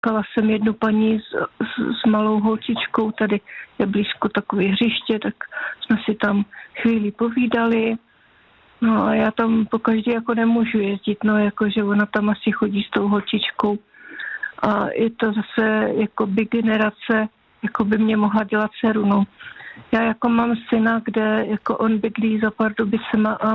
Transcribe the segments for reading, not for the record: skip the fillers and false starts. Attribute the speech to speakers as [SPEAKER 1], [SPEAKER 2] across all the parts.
[SPEAKER 1] potkala jsem jednu paní s malou holčičkou, tady je blízko takové hřiště, tak jsme si tam chvíli povídali. No a já tam pokaždé jako nemůžu jezdit, no jakože ona tam asi chodí s tou holčičkou. A je to zase jako by generace, jako by mě mohla dělat dceru, no. Já jako mám syna, kde jako on bydlí za Pardubicema a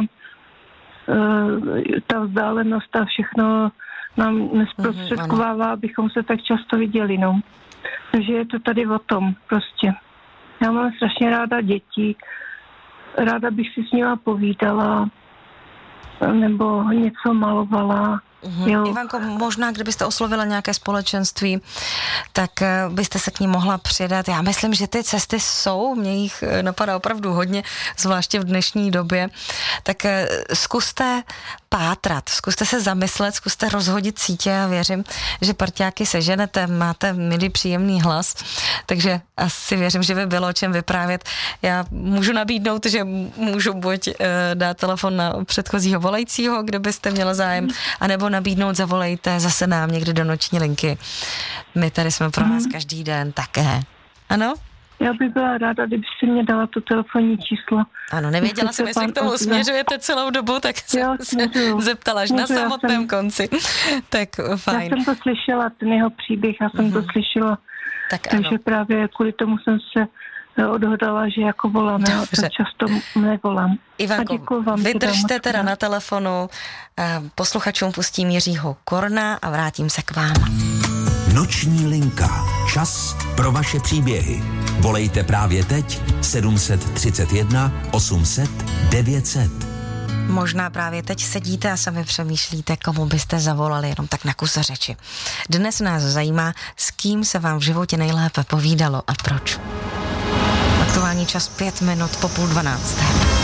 [SPEAKER 1] ta vzdálenost a všechno nám nesprostředkovává, abychom se tak často viděli, no. Takže je to tady o tom prostě. Já mám strašně ráda děti, ráda bych si s nima povídala nebo něco malovala.
[SPEAKER 2] Ivanko, možná, kdybyste oslovila nějaké společenství, tak byste se k ní mohla přidat. Já myslím, že ty cesty jsou, mě jich napadá opravdu hodně, zvláště v dnešní době. Tak zkuste pátrat, zkuste se zamyslet, zkuste rozhodit sítě a věřím, že parťáky seženete, máte milý příjemný hlas, takže asi věřím, že by bylo o čem vyprávět. Já můžu nabídnout, že můžu buď dát telefon na předchozího volajícího, kde byste měla zájem, anebo nabídnout, zavolejte zase nám někdy do noční linky. My tady jsme pro vás každý den také. Ano?
[SPEAKER 1] Já bych byla ráda, kdybyste mě dala to telefonní číslo.
[SPEAKER 2] Ano, nevěděla jsem, jestli k tomu směřujete celou dobu, tak jsem se zeptala až na samotném konci. Tak fajn.
[SPEAKER 1] Já jsem to slyšela, ten jeho příběh, já jsem to slyšela. Takže právě kvůli tomu jsem se odhodala, že jako volám, já často nevolám.
[SPEAKER 2] Ivanko, vydržte teda na telefonu, posluchačům pustím Jiřího Korna a vrátím se k vám.
[SPEAKER 3] Noční linka. Čas pro vaše příběhy. Volejte právě teď 731 800 900.
[SPEAKER 2] Možná právě teď sedíte a sami přemýšlíte, komu byste zavolali jenom tak na kus řeči. Dnes nás zajímá, s kým se vám v životě nejlépe povídalo a proč. Aktuální čas 5 minut po 11:30.